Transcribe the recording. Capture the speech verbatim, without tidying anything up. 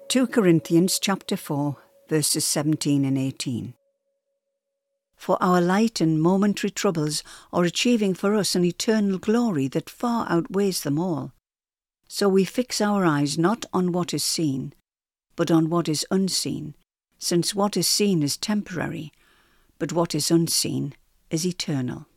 Second Corinthians chapter four, verses seventeen and eighteen. For our light and momentary troubles are achieving for us an eternal glory that far outweighs them all. So we fix our eyes not on what is seen, but on what is unseen, since what is seen is temporary, but what is unseen is eternal.